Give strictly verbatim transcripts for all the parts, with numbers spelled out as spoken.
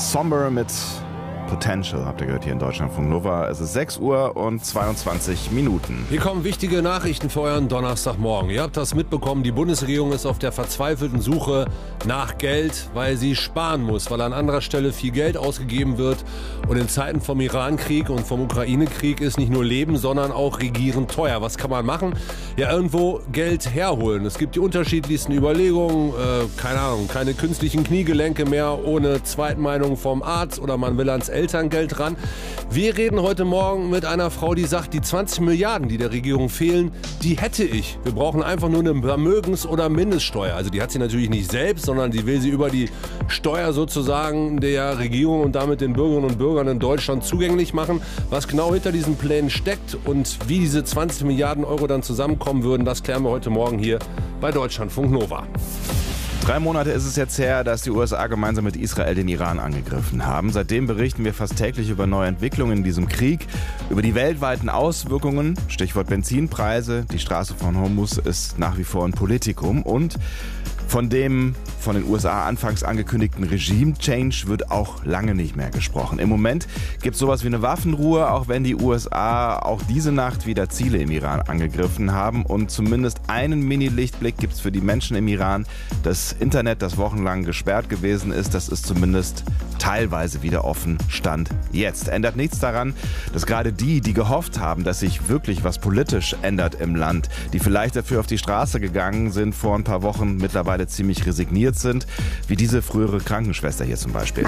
Somber mit Potential habt ihr gehört hier in Deutschlandfunk Nova. Es ist sechs Uhr und zweiundzwanzig Minuten. Hier kommen wichtige Nachrichten für euren Donnerstagmorgen. Ihr habt das mitbekommen, die Bundesregierung ist auf der verzweifelten Suche nach Geld, weil sie sparen muss, weil an anderer Stelle viel Geld ausgegeben wird. Und in Zeiten vom Iran-Krieg und vom Ukraine-Krieg ist nicht nur Leben, sondern auch Regieren teuer. Was kann man machen? Ja, irgendwo Geld herholen. Es gibt die unterschiedlichsten Überlegungen. Äh, keine Ahnung, keine künstlichen Kniegelenke mehr ohne Zweitmeinung vom Arzt oder man will ans Elterngeld ran. Wir reden heute Morgen mit einer Frau, die sagt, die zwanzig Milliarden, die der Regierung fehlen, die hätte ich. Wir brauchen einfach nur eine Vermögens- oder Mindeststeuer. Also die hat sie natürlich nicht selbst, sondern die will sie über die Steuer sozusagen der Regierung und damit den Bürgerinnen und Bürgern in Deutschland zugänglich machen. Was genau hinter diesen Plänen steckt und wie diese zwanzig Milliarden Euro dann zusammenkommen würden, das klären wir heute Morgen hier bei Deutschlandfunk Nova. Drei Monate ist es jetzt her, dass die U S A gemeinsam mit Israel den Iran angegriffen haben. Seitdem berichten wir fast täglich über neue Entwicklungen in diesem Krieg, über die weltweiten Auswirkungen, Stichwort Benzinpreise. Die Straße von Hormuz ist nach wie vor ein Politikum und von dem von den U S A anfangs angekündigten Regime-Change wird auch lange nicht mehr gesprochen. Im Moment gibt es sowas wie eine Waffenruhe, auch wenn die U S A auch diese Nacht wieder Ziele im Iran angegriffen haben. Und zumindest einen Mini-Lichtblick gibt es für die Menschen im Iran. Das Internet, das wochenlang gesperrt gewesen ist, das ist zumindest teilweise wieder offen, Stand jetzt. Ändert nichts daran, dass gerade die, die gehofft haben, dass sich wirklich was politisch ändert im Land, die vielleicht dafür auf die Straße gegangen sind vor ein paar Wochen, mittlerweile ziemlich resigniert sind, wie diese frühere Krankenschwester hier zum Beispiel.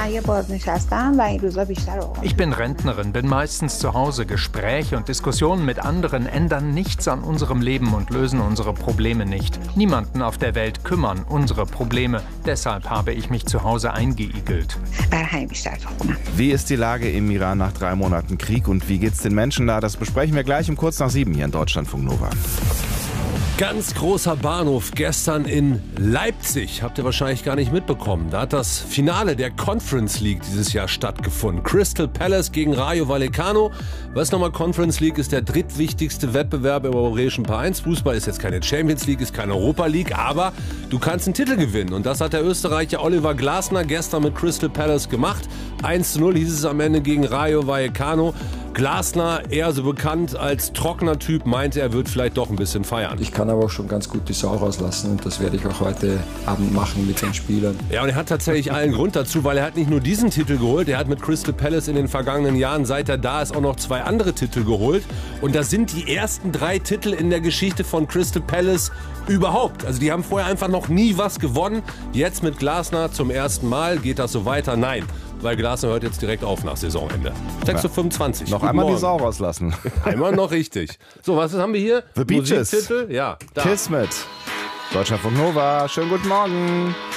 Ich bin Rentnerin, bin meistens zu Hause. Gespräche und Diskussionen mit anderen ändern nichts an unserem Leben und lösen unsere Probleme nicht. Niemanden auf der Welt kümmern unsere Probleme. Deshalb habe ich mich zu Hause eingeigelt. Wie ist die Lage im Iran nach drei Monaten Krieg und wie geht's den Menschen da? Das besprechen wir gleich um kurz nach sieben hier in Deutschlandfunk Nova. Ganz großer Bahnhof gestern in Leipzig. Habt ihr wahrscheinlich gar nicht mitbekommen. Da hat das Finale der Conference League dieses Jahr stattgefunden. Crystal Palace gegen Rayo Vallecano. Was nochmal, Conference League ist der drittwichtigste Wettbewerb im europäischen Vereinsfußball. Ist jetzt keine Champions League, ist keine Europa League, aber du kannst einen Titel gewinnen. Und das hat der Österreicher Oliver Glasner gestern mit Crystal Palace gemacht. eins zu null hieß es am Ende gegen Rayo Vallecano. Glasner, eher so bekannt als trockener Typ, meinte, er wird vielleicht doch ein bisschen feiern. Ich kann aber auch schon ganz gut die Sau rauslassen und das werde ich auch heute Abend machen mit den Spielern. Ja, und er hat tatsächlich allen Grund dazu, weil er hat nicht nur diesen Titel geholt, er hat mit Crystal Palace in den vergangenen Jahren, seit er da ist, auch noch zwei andere Titel geholt. Und das sind die ersten drei Titel in der Geschichte von Crystal Palace überhaupt. Also die haben vorher einfach noch nie was gewonnen. Jetzt mit Glasner zum ersten Mal. Geht das so weiter? Nein. Weil Glasner hört jetzt direkt auf nach Saisonende. sechs Uhr fünfundzwanzig. Noch Guten einmal Morgen. die Sau rauslassen. Einmal noch richtig. So, was haben wir hier? The Beaches. Musiktitel? Ja, da. Kismet. Deutschlandfunk Nova. Schönen guten Morgen.